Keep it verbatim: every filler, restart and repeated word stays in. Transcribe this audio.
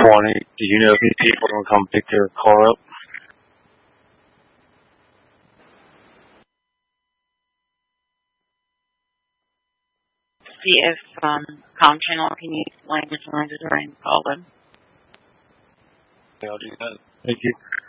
twenty. Do you know if these people are going to come pick their car up? See if um, Com Channel can use language learners or call them. Yeah, I'll do that. Thank you.